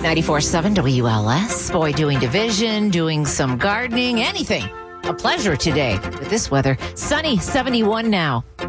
94.7 WLS. Boy, doing division, doing some gardening, anything. A pleasure today with this weather. Sunny, 71 now.